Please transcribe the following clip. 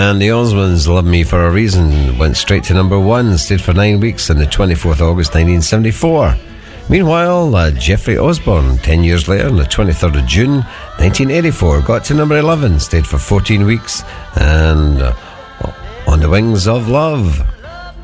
And the Osmonds, Love Me For A Reason, went straight to number 1, stayed for 9 weeks on the 24th of August 1974. Meanwhile, Jeffrey Osborne, 10 years later, on the 23rd of June 1984, got to number 11, stayed for 14 weeks, and On the Wings of Love.